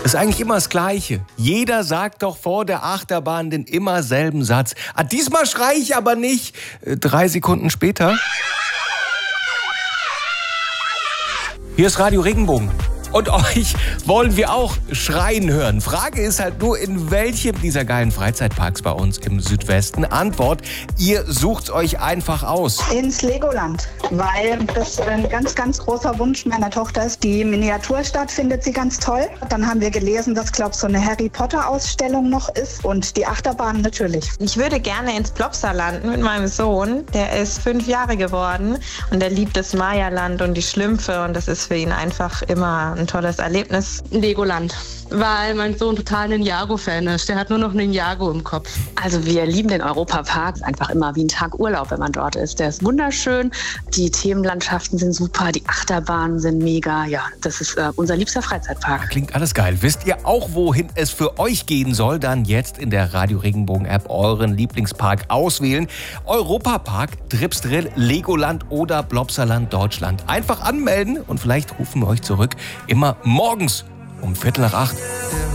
Ist eigentlich immer das Gleiche. Jeder sagt doch vor der Achterbahn den immer selben Satz. Diesmal schreie ich aber nicht. 3 Sekunden später. Hier ist Radio Regenbogen. Und euch wollen wir auch schreien hören. Frage ist halt nur, in welchem dieser geilen Freizeitparks bei uns im Südwesten? Antwort, ihr sucht's euch einfach aus. Ins Legoland, weil das ein ganz, ganz großer Wunsch meiner Tochter ist. Die Miniaturstadt findet sie ganz toll. Dann haben wir gelesen, dass, glaube ich, so eine Harry-Potter-Ausstellung noch ist und die Achterbahn natürlich. Ich würde gerne ins Plopsaland mit meinem Sohn. Der ist 5 Jahre geworden und der liebt das Maya-Land und die Schlümpfe und das ist für ihn einfach immer ein tolles Erlebnis. Legoland, weil mein Sohn total ein Ninjago-Fan ist. Der hat nur noch Ninjago im Kopf. Also wir lieben den Europapark, einfach immer wie ein Tag Urlaub, wenn man dort ist. Der ist wunderschön, die Themenlandschaften sind super, die Achterbahnen sind mega. Ja, das ist unser liebster Freizeitpark. Klingt alles geil. Wisst ihr auch, wohin es für euch gehen soll? Dann jetzt in der Radio Regenbogen-App euren Lieblingspark auswählen. Europapark, Tripsdrill, Legoland oder Plopsaland Deutschland. Einfach anmelden und vielleicht rufen wir euch zurück. Immer morgens um 7:45.